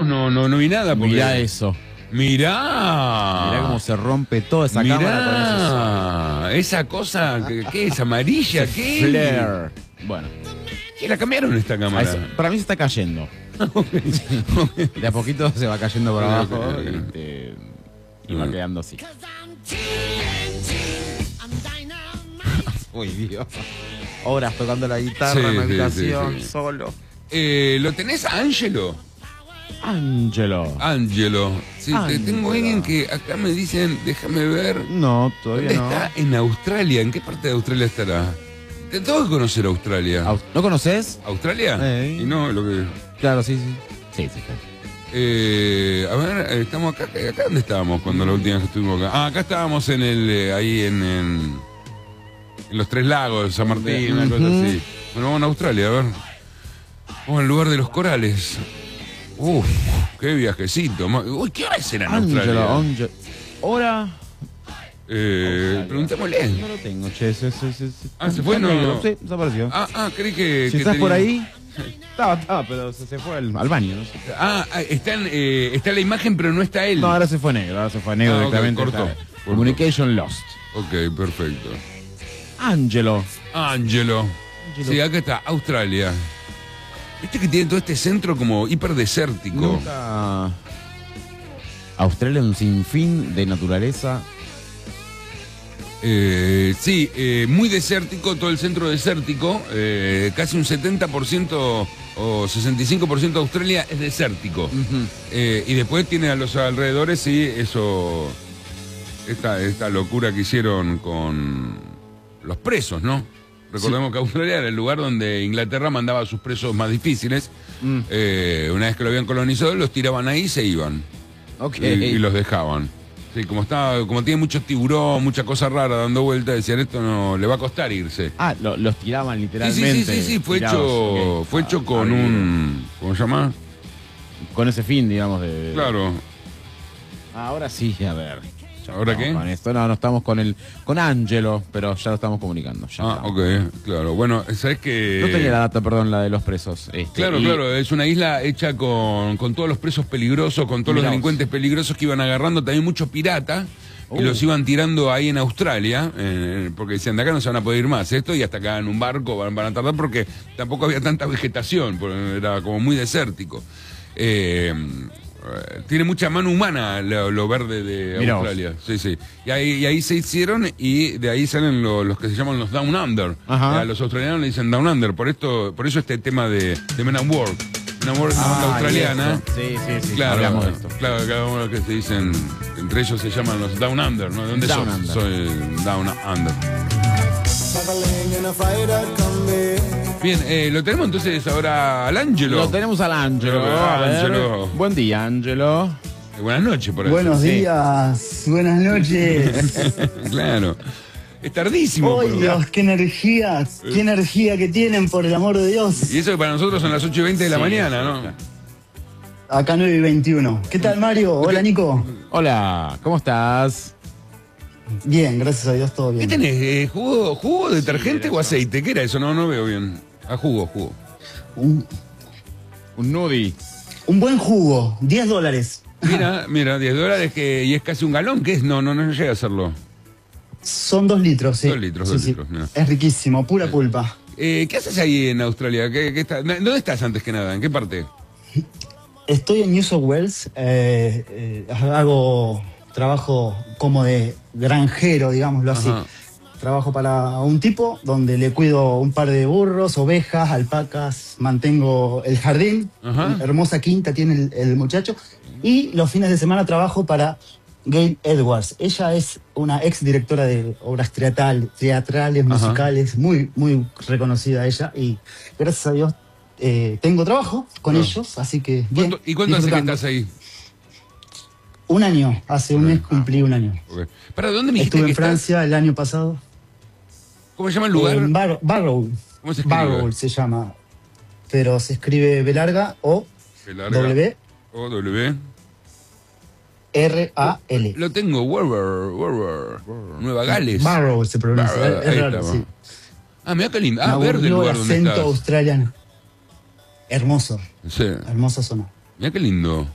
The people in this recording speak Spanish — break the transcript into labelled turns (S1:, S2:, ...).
S1: no vi nada. Porque...
S2: Mirá eso. Mirá cómo se rompe toda esa cámara con
S1: esa cosa, ¿qué es? ¿Amarilla? ¿Qué?
S2: Flare. Bueno.
S1: ¿Qué la cambiaron esta cámara?
S2: Para mí se está cayendo. De a poquito se va cayendo por abajo y va quedando así. Uy, Dios. Horas tocando la guitarra en la habitación, solo.
S1: ¿Lo tenés, Ángelo? Ángelo. Sí, tengo alguien que acá me dicen, déjame ver.
S2: No, todavía no.
S1: Está en Australia. ¿En qué parte de Australia estará? Tengo que conocer Australia.
S2: ¿No conoces?
S1: ¿Australia? Y no, lo que...
S2: Claro, sí.
S1: A ver, estamos acá. ¿Acá dónde estábamos cuando la última vez que estuvimos acá? Acá estábamos en el... ahí en los Tres Lagos, San Martín, una cosa así. Bueno, vamos a Australia, a ver. Vamos al lugar de los corales. Uf, qué viajecito. Uy, ¿qué hora será en Australia?
S2: Hora...
S1: preguntémosle.
S2: No lo tengo, che. ¿Se
S1: fue? No.
S2: Sí, desapareció.
S1: Creí que...
S2: Si estás por ahí... Estaba, pero se fue al baño, no sé.
S1: Está la imagen, pero no está él.
S2: No, ahora se fue negro, directamente.
S1: Okay, cortó.
S2: Communication lost.
S1: Ok, perfecto.
S2: Ángelo.
S1: Sí, acá está, Australia. Viste que tiene todo este centro como hiper desértico.
S2: Australia, un sinfín de naturaleza.
S1: Sí, muy desértico, todo el centro desértico. Casi un 70% o 65% de Australia es desértico. Y después tiene a los alrededores, sí, eso. Esta locura que hicieron con los presos, ¿no? Recordemos que Australia era el lugar donde Inglaterra mandaba a sus presos más difíciles. Una vez que lo habían colonizado, los tiraban ahí y se iban. Y los dejaban. Sí, como tiene mucho tiburón, mucha cosa rara dando vueltas, decían, esto no le va a costar irse.
S2: Los tiraban literalmente.
S1: Sí, fue hecho con un... ¿Cómo se llama?
S2: Con ese fin, digamos, de...
S1: Claro.
S2: Ahora sí, a ver.
S1: ¿Ahora qué?
S2: Con esto no estamos con Ángelo, pero ya lo estamos comunicando.
S1: Ok, claro. Bueno, ¿sabes qué?
S2: No tenía la data, perdón, la de los presos.
S1: Claro, es una isla hecha con todos los presos peligrosos, con todos los delincuentes peligrosos que iban agarrando, también muchos piratas, y los iban tirando ahí en Australia, porque decían, de acá no se van a poder ir más, y hasta acá en un barco van a tardar porque tampoco había tanta vegetación, era como muy desértico. Tiene mucha mano humana lo verde de Australia. Sí. Y ahí se hicieron y de ahí salen los que se llaman los Down Under. A los australianos le dicen Down Under. Por eso este tema de Men at Work. Men at Work es una banda australiana.
S2: Sí.
S1: Claro,
S2: hablamos de esto.
S1: Claro, cada uno que se dicen, entre ellos se llaman los Down Under, ¿no? ¿De dónde sos? Soy Down Under. Bien, lo tenemos entonces ahora al Ángelo.
S2: Lo tenemos al Ángelo. Buen día, Ángelo.
S1: Buenas noches, por eso.
S3: Buenos días, buenas noches.
S1: Claro. Es tardísimo.
S3: ¡Ay, Dios, qué energía que tienen, por el amor de Dios!
S1: Y eso que para nosotros son las 8:20 de la mañana, ¿no?
S3: Acá 9:21. ¿Qué tal, Mario? Hola, Nico.
S2: Hola, ¿cómo estás?
S3: Bien, gracias a Dios, todo bien.
S1: ¿Qué tenés? ¿Jugo, detergente o aceite? ¿Qué era eso? No veo bien. Jugo.
S3: Un
S2: nudie.
S3: Un buen jugo, $10.
S1: Mira, $10 y es casi un galón. ¿Qué es? No llega a hacerlo.
S3: Son 2 litros, sí.
S1: 2 litros. Mira.
S3: Es riquísimo, pura pulpa.
S1: ¿Qué haces ahí en Australia? ¿Dónde estás antes que nada? ¿En qué parte?
S3: Estoy en New South Wales. Hago trabajo como de granjero, digámoslo así. Trabajo para un tipo donde le cuido un par de burros, ovejas, alpacas, mantengo el jardín. Hermosa quinta tiene el muchacho. Y los fines de semana trabajo para Gail Edwards. Ella es una ex directora de obras teatrales, musicales, muy, muy reconocida ella. Y gracias a Dios tengo trabajo con ellos, así que bien.
S1: ¿Y cuánto hace que estás ahí?
S3: Un año, hace un mes cumplí un año.
S1: ¿Para dónde me dijiste?
S3: Estuve en Francia el año pasado.
S1: ¿Cómo se llama el lugar?
S3: En Barrow.
S1: ¿Cómo se escribe?
S3: Barrow se llama. Pero se escribe B larga O W R-A-L.
S1: Lo tengo, Werwer. Nueva Gales.
S3: Barrow se pronuncia. Es raro, sí.
S1: Mira qué lindo. Verde el lugar donde estás.
S3: Acento australiano. Hermoso.
S1: Sí.
S3: Hermosa zona.
S1: Mira qué lindo.